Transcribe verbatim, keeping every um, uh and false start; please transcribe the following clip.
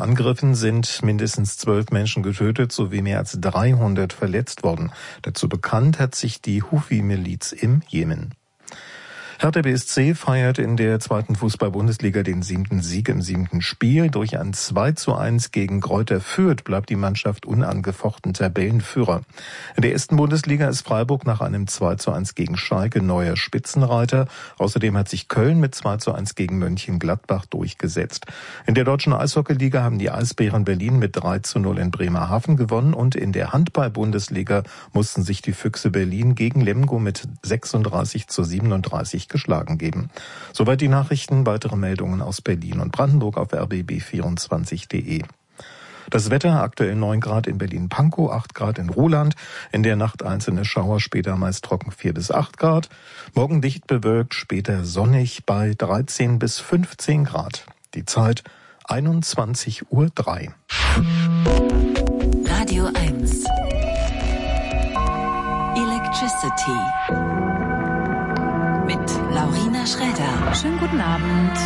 Angriffen sind mindestens zwölf Menschen getötet sowie mehr als dreihundert verletzt worden. Dazu bekannt hat sich die Huthi-Miliz im Jemen. Hertha B S C feiert in der zweiten Fußball-Bundesliga den siebten Sieg im siebten Spiel. Durch ein zwei zu eins gegen Greuther Fürth bleibt die Mannschaft unangefochten Tabellenführer. In der ersten Bundesliga ist Freiburg nach einem zwei zu eins gegen Schalke neuer Spitzenreiter. Außerdem hat sich Köln mit zwei zu eins gegen Mönchengladbach durchgesetzt. In der deutschen Eishockeyliga haben die Eisbären Berlin mit drei zu null in Bremerhaven gewonnen und in der Handball-Bundesliga mussten sich die Füchse Berlin gegen Lemgo mit sechsunddreißig zu siebenunddreißig geschlagen geben. Soweit die Nachrichten. Weitere Meldungen aus Berlin und Brandenburg auf r b b vierundzwanzig punkt de. Das Wetter, aktuell neun Grad in Berlin-Pankow, acht Grad in Ruhland. In der Nacht einzelne Schauer, später meist trocken vier bis acht Grad. Morgen dicht bewölkt, später sonnig bei dreizehn bis fünfzehn Grad. Die Zeit einundzwanzig Uhr drei. Radio eins. Electricity. Mit Laurina Schräder. Schönen guten Abend.